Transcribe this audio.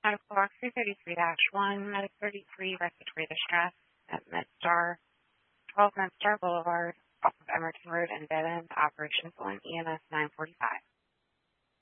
Medical Box 333-1, Medic 33, respiratory distress at MedStar, 12 MedStar Boulevard, off of Emerton Road in Devon. Operations on EMS 945.